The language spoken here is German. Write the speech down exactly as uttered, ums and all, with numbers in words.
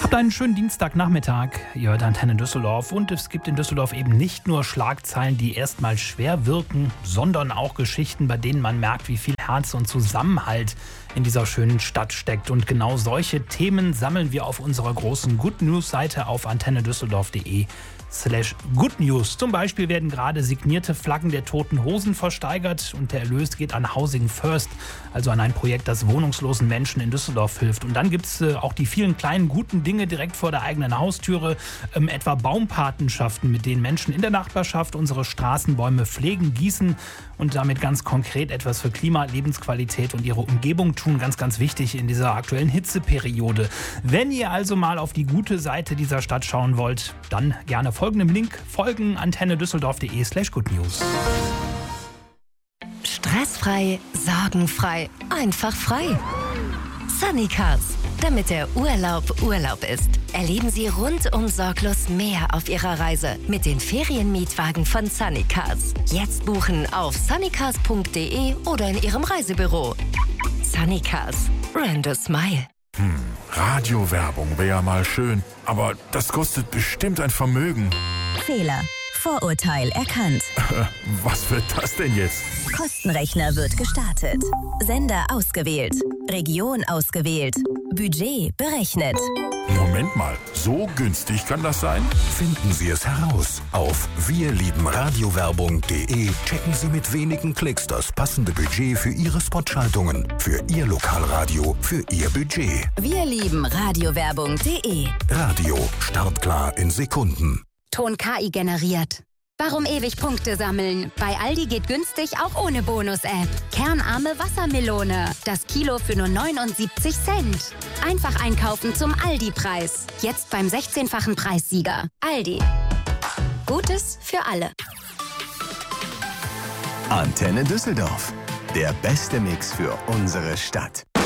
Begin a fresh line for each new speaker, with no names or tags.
Habt einen schönen Dienstagnachmittag. Ihr hört Antenne Düsseldorf und es gibt in Düsseldorf eben nicht nur Schlagzeilen, die erstmal schwer wirken, sondern auch Geschichten, bei denen man merkt, wie viel Herz und Zusammenhalt in dieser schönen Stadt steckt. Und genau solche Themen sammeln wir auf unserer großen Good News Seite auf antennedüsseldorf.de slash Good News. Zum Beispiel werden gerade signierte Flaggen der Toten Hosen versteigert und der Erlös geht an Housing First, also an ein Projekt, das wohnungslosen Menschen in Düsseldorf hilft. Und dann gibt es äh, auch die vielen kleinen guten Dinge direkt vor der eigenen Haustüre, ähm, etwa Baumpatenschaften, mit denen Menschen in der Nachbarschaft unsere Straßenbäume pflegen, gießen und damit ganz konkret etwas für Klima, Lebensqualität und ihre Umgebung tun. Ganz, ganz wichtig in dieser aktuellen Hitzeperiode. Wenn ihr also mal auf die gute Seite dieser Stadt schauen wollt, dann gerne folgendem Link folgen: antennedüsseldorf.de slash good news.
Stressfrei, sorgenfrei, einfach frei. Sunny Cars. Damit der Urlaub Urlaub ist, erleben Sie rundum sorglos mehr auf Ihrer Reise mit den Ferienmietwagen von Sunny Cars. Jetzt buchen auf sunnycars punkt de oder in Ihrem Reisebüro. Sunny Cars. Brand a smile.
Hm, Radiowerbung wäre ja mal schön, aber das kostet bestimmt ein Vermögen.
Fehler. Vorurteil erkannt.
Was wird das denn jetzt?
Kostenrechner wird gestartet. Sender ausgewählt. Region ausgewählt. Budget berechnet.
Moment mal, so günstig kann das sein?
Finden Sie es heraus. Auf wirliebenradiowerbung punkt de checken Sie mit wenigen Klicks das passende Budget für Ihre Spotschaltungen, für Ihr Lokalradio, für Ihr Budget.
Wir lieben radiowerbung punkt de.
Radio, startklar in Sekunden.
Ton K I generiert. Warum ewig Punkte sammeln? Bei Aldi geht günstig auch ohne Bonus-App. Kernarme Wassermelone. Das Kilo für nur neunundsiebzig Cent. Einfach einkaufen zum Aldi-Preis. Jetzt beim sechzehnfachen Preissieger. Aldi. Gutes für alle.
Antenne Düsseldorf. Der beste Mix für unsere Stadt.